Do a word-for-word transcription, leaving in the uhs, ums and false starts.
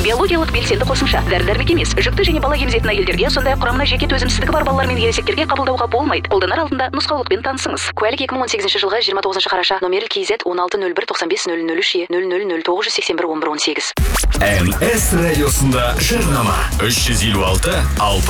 Биологиялық белсенді қосымша, дәрі-дәрмек емес, жүкті және бала емізетін әйелдерге, сондай құрамына жеке төзімсіздігі бар балалар мен ересектерге қабылдауға болмайды. Қолданар алдында нұсқаулықпен танысыңыз. Куәлік екі мың он сегізінші жылғы жиырма тоғызыншы қараша, номері кейзет он алты нөл бір тоқсан бес нөл нөл үш нөл нөл нөл тоғыз жүз сексен бір он бір он сегіз. эн эс радиосында жарнама үш жүз елу алты алпыс